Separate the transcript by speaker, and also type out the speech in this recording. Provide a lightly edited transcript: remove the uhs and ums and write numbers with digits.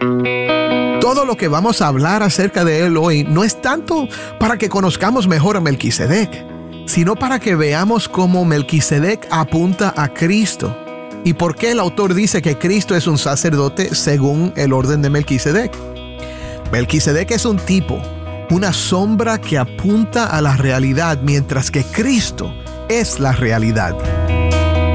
Speaker 1: Todo lo que vamos a hablar acerca de él hoy no es tanto para que conozcamos mejor a Melquisedec, sino para que veamos cómo Melquisedec apunta a Cristo y por qué el autor dice que Cristo es un sacerdote según el orden de Melquisedec. Melquisedec es un tipo, una sombra que apunta a la realidad, mientras que Cristo es la realidad.